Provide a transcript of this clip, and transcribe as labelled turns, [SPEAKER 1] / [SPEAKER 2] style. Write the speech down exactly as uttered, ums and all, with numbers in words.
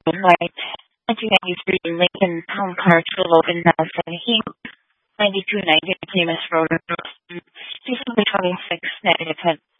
[SPEAKER 1] Right. nineteen ninety-three Lincoln Town Car Tulip in Nelson. He ninety-two ninety famous road. December twenty-sixth, ninety-ten.